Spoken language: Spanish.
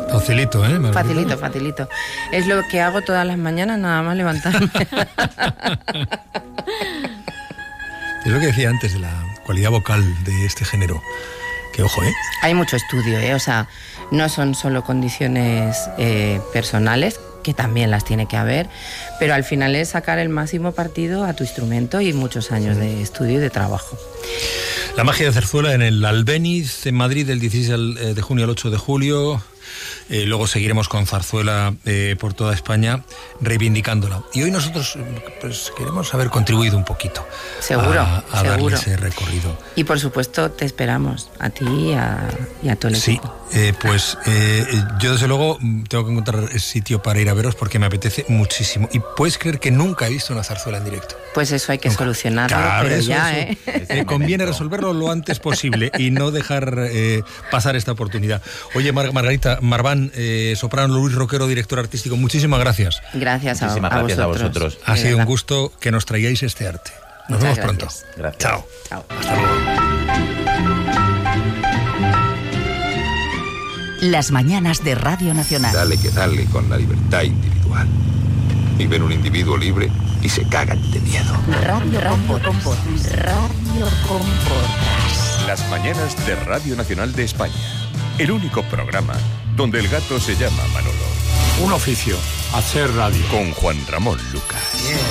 Facilito, Margarita. Facilito. Es lo que hago todas las mañanas, nada más levantarme. Es lo que decía antes de la cualidad vocal de este género. Que ojo, Hay mucho estudio, o sea, no son solo condiciones personales, que también las tiene que haber, pero al final es sacar el máximo partido a tu instrumento y muchos años de estudio y de trabajo. La magia de Zarzuela en el Albéniz, en Madrid, del 16 de junio al 8 de julio. Luego seguiremos con Zarzuela por toda España, reivindicándola. Y hoy nosotros pues queremos haber contribuido un poquito a darle ese recorrido. Y por supuesto te esperamos, a ti y a todo el equipo. Yo desde luego tengo que encontrar el sitio para ir a veros porque me apetece muchísimo. Y puedes creer que nunca he visto una zarzuela en directo. Pues eso hay que solucionarlo, claro, pero eso. Conviene Perfecto. resolverlo lo antes posible y no dejar pasar esta oportunidad. Oye, Margarita Marván, soprano, Luis Roquero, director artístico, muchísimas gracias. Gracias a vosotros. Ha sido un gusto que nos traigáis este arte. Nos vemos pronto. Gracias. Chao. Hasta luego. Las mañanas de Radio Nacional. Dale que dale con la libertad individual. Y ven un individuo libre y se cagan de miedo. Radio con Potes. Radio con Potes. Las mañanas de Radio Nacional de España. El único programa donde el gato se llama Manolo. Un oficio, hacer radio. Con Juan Ramón Lucas.